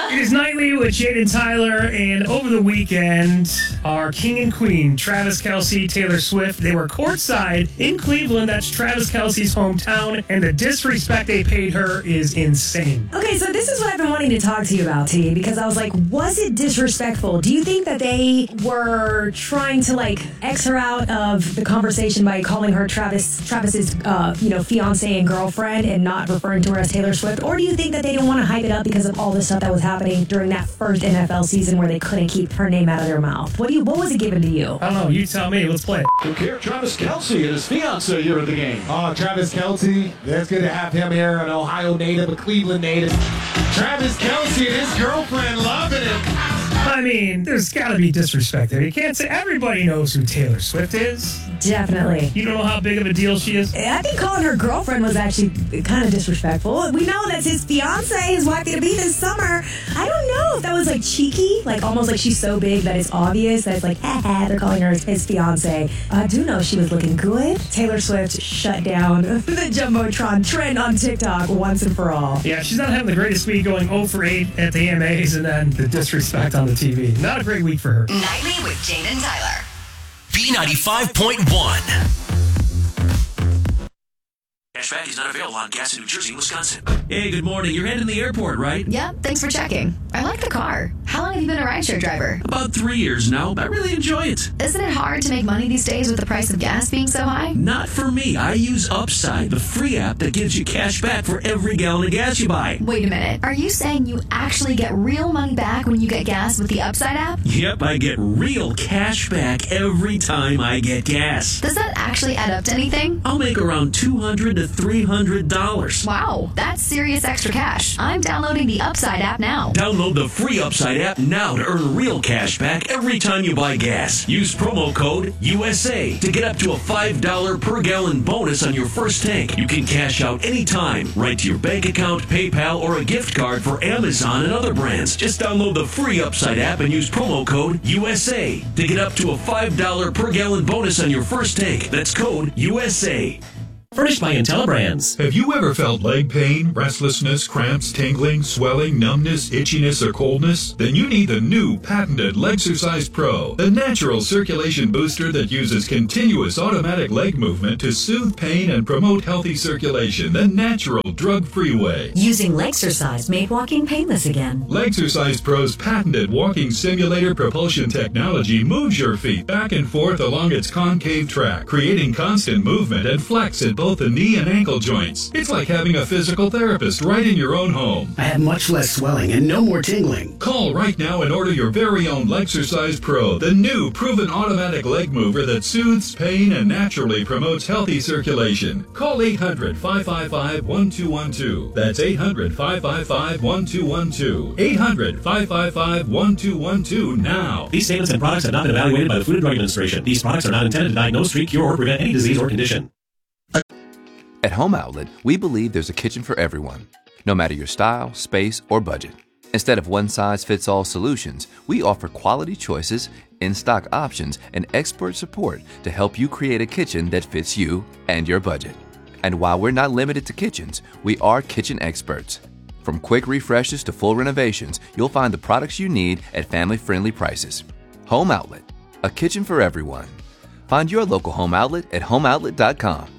It is Nightly with Jaden Tyler, and over the weekend, our king and queen, Travis Kelce, Taylor Swift, they were courtside in Cleveland. That's Travis Kelce's hometown, and the disrespect they paid her is insane. Okay, so this is what I've been wanting to talk to you about, T, because I was like, was it disrespectful? Do you think that they were trying to, X her out of the conversation by calling her Travis's, fiance and girlfriend and not referring to her as Taylor Swift? Or do you think that they didn't want to hype it up because of all the stuff that was happening during that first NFL season where they couldn't keep her name out of their mouth? What was it given to you? I don't know. You tell me. Let's play it. Who cares? Travis Kelce and his fiance here at the game. Oh, Travis Kelce. That's good to have him here, an Ohio native, a Cleveland native. Travis Kelce and his girlfriend loving him. I mean, there's got to be disrespect there. You can't say everybody knows who Taylor Swift is. Definitely. You don't know how big of a deal she is? I think calling her girlfriend was actually kind of disrespectful. We know that's his fiance, his wife going to be this summer. I don't know if that was cheeky, almost like she's so big that it's obvious that it's they're calling her his fiance. I do know she was looking good. Taylor Swift shut down the Jumbotron trend on TikTok once and for all. Yeah, she's not having the greatest week, going 0 for 8 at the AMAs and then the disrespect on the TV. Not a great week for her. Nightly with Jaden Tyler. B95.1. Cashback is not available on gas in New Jersey and Wisconsin. Hey, good morning. You're heading to the airport, right? Yep, thanks for checking. I like the car. How long have you been a rideshare driver? About 3 years now. I really enjoy it. Isn't it hard to make money these days with the price of gas being so high? Not for me. I use Upside, the free app that gives you cash back for every gallon of gas you buy. Wait a minute. Are you saying you actually get real money back when you get gas with the Upside app? Yep, I get real cash back every time I get gas. Does that actually add up to anything? I'll make around $200 to $300. Wow, that's serious extra cash. I'm downloading the Upside app now. Download the free Upside app now to earn real cash back every time you buy gas. Use promo code USA to get up to a $5 per gallon bonus on your first tank. You can cash out anytime, right to your bank account, PayPal, or a gift card for Amazon and other brands. Just download the free Upside app and use promo code USA to get up to a $5 per gallon bonus on your first tank. That's code USA. Furnished by IntelliBrands. Have you ever felt leg pain, restlessness, cramps, tingling, swelling, numbness, itchiness, or coldness? Then you need the new patented Legsercise Pro, the natural circulation booster that uses continuous automatic leg movement to soothe pain and promote healthy circulation the natural, drug-free way. Using Legsercise made walking painless again. Legsercise Pro's patented walking simulator propulsion technology moves your feet back and forth along its concave track, creating constant movement and flex at both the knee and ankle joints. It's like having a physical therapist right in your own home. I have much less swelling and no more tingling. Call right now and order your very own Legsercise Pro, the new proven automatic leg mover that soothes pain and naturally promotes healthy circulation. Call 800-555-1212. That's 800-555-1212. 800-555-1212 now. These statements and products have not been evaluated by the Food and Drug Administration. These products are not intended to diagnose, treat, cure, or prevent any disease or condition. At Home Outlet, we believe there's a kitchen for everyone, no matter your style, space, or budget. Instead of one-size-fits-all solutions, we offer quality choices, in-stock options, and expert support to help you create a kitchen that fits you and your budget. And while we're not limited to kitchens, we are kitchen experts. From quick refreshes to full renovations, you'll find the products you need at family-friendly prices. Home Outlet, a kitchen for everyone. Find your local Home Outlet at homeoutlet.com.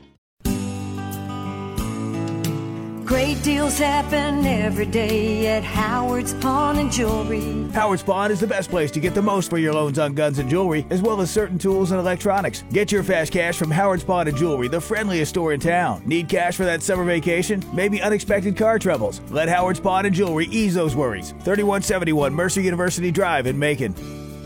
Great deals happen every day at Howard's Pawn and Jewelry. Howard's Pawn is the best place to get the most for your loans on guns and jewelry, as well as certain tools and electronics. Get your fast cash from Howard's Pawn and Jewelry, the friendliest store in town. Need cash for that summer vacation? Maybe unexpected car troubles? Let Howard's Pawn and Jewelry ease those worries. 3171 Mercer University Drive in Macon.